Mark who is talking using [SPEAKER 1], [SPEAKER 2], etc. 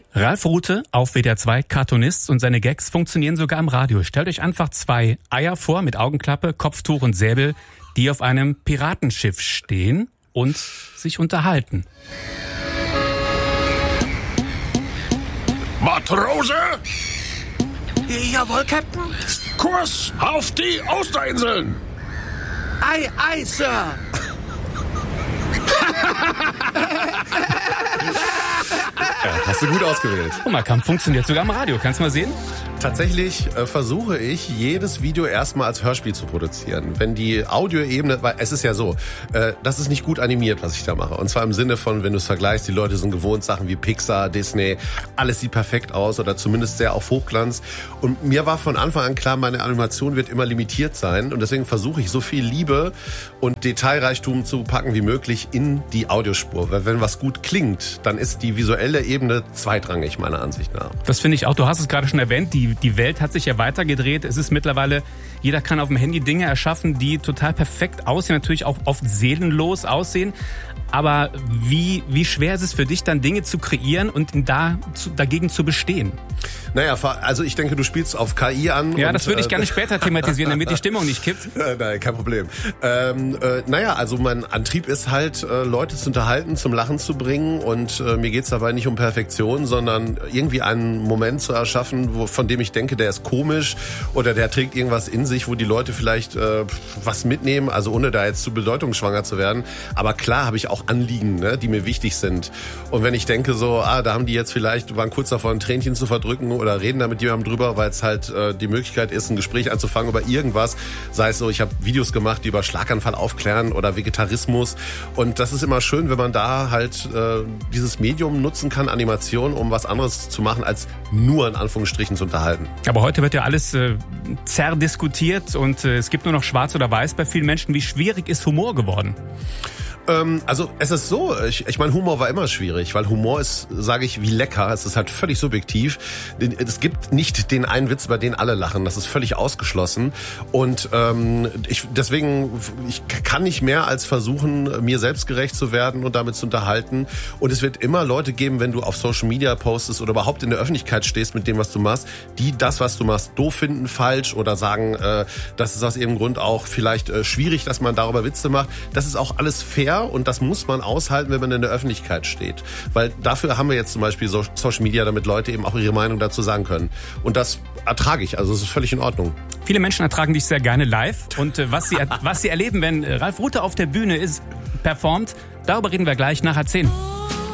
[SPEAKER 1] Ralf Rute auf WDR 2, Cartoonist, und seine Gags funktionieren sogar im Radio. Stellt euch einfach 2 Eier vor mit Augenklappe, Kopftuch und Säbel, die auf einem Piratenschiff stehen und sich unterhalten.
[SPEAKER 2] Matrose!
[SPEAKER 3] Jawohl, Captain.
[SPEAKER 2] Kurs auf die Osterinseln!
[SPEAKER 3] Ei, Sir.
[SPEAKER 4] Hast du gut ausgewählt.
[SPEAKER 1] Guck mal, funktioniert sogar im Radio. Kannst du mal sehen?
[SPEAKER 4] Tatsächlich versuche ich, jedes Video erstmal als Hörspiel zu produzieren. Wenn die Audioebene, weil es ist ja so, das ist nicht gut animiert, was ich da mache. Und zwar im Sinne von, wenn du es vergleichst, die Leute sind gewohnt, Sachen wie Pixar, Disney, alles sieht perfekt aus oder zumindest sehr auf Hochglanz. Und mir war von Anfang an klar, meine Animation wird immer limitiert sein. Und deswegen versuche ich, so viel Liebe und Detailreichtum zu packen wie möglich in die Audiospur. Weil wenn was gut klingt, dann ist die visuelle Ebene zweitrangig, meiner Ansicht nach.
[SPEAKER 1] Das finde ich auch. Du hast es gerade schon erwähnt, die Welt hat sich ja weitergedreht. Es ist mittlerweile, jeder kann auf dem Handy Dinge erschaffen, die total perfekt aussehen, natürlich auch oft seelenlos aussehen. Aber wie schwer ist es für dich, dann Dinge zu kreieren und dagegen zu bestehen?
[SPEAKER 4] Naja, also ich denke, du spielst auf KI an.
[SPEAKER 1] Ja, das würde ich gerne später thematisieren, damit die Stimmung nicht kippt.
[SPEAKER 4] Nein, kein Problem. Naja, also mein Antrieb ist halt, Leute zu unterhalten, zum Lachen zu bringen. Und mir geht's dabei nicht um Perfektion, sondern irgendwie einen Moment zu erschaffen, von dem ich denke, der ist komisch oder der trägt irgendwas in sich, wo die Leute vielleicht was mitnehmen, also ohne da jetzt zu bedeutungsschwanger zu werden. Aber klar habe ich auch Anliegen, ne, die mir wichtig sind. Und wenn ich denke so, da haben die jetzt vielleicht, waren kurz davor, ein Tränchen zu verdrücken oder reden da mit jemandem drüber, weil es halt die Möglichkeit ist, ein Gespräch anzufangen über irgendwas. Sei es so, ich habe Videos gemacht, die über Schlaganfall aufklären oder Vegetarismus. Und das ist immer schön, wenn man da halt dieses Medium nutzen kann, Animation, um was anderes zu machen, als nur in Anführungsstrichen zu unterhalten. Aber heute wird ja alles zerdiskutiert und es gibt nur noch schwarz oder weiß bei vielen Menschen. Wie schwierig ist Humor geworden? Also es ist so, ich meine, Humor war immer schwierig, weil Humor ist, sage ich, wie lecker, es ist halt völlig subjektiv. Es gibt nicht den einen Witz, bei dem alle lachen, das ist völlig ausgeschlossen. Und deswegen, ich kann nicht mehr als versuchen, mir selbst gerecht zu werden und damit zu unterhalten. Und es wird immer Leute geben, wenn du auf Social Media postest oder überhaupt in der Öffentlichkeit stehst mit dem, was du machst, die das, was du machst, doof finden, falsch oder sagen, das ist aus irgendeinem Grund auch vielleicht schwierig, dass man darüber Witze macht. Das ist auch alles fair. Und das muss man aushalten, wenn man in der Öffentlichkeit steht. Weil dafür haben wir jetzt zum Beispiel Social Media, damit Leute eben auch ihre Meinung dazu sagen können. Und das ertrage ich, also es ist völlig in Ordnung.
[SPEAKER 1] Viele Menschen ertragen dich sehr gerne live. Und was sie erleben, wenn Ralf Rute auf der Bühne ist, performt, darüber reden wir gleich nach 10.